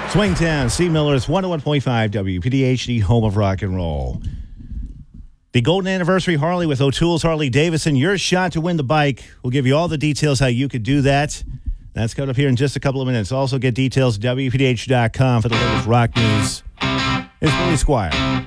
Swingtown, C. Miller's 101.5 WPDHD, home of rock and roll. The Golden Anniversary Harley with O'Toole's Harley-Davidson. Your shot to win the bike. We'll give you all the details how you could do that. That's coming up here in just a couple of minutes. Also get details at WPDH.com for the latest rock news. It's Billy Squire.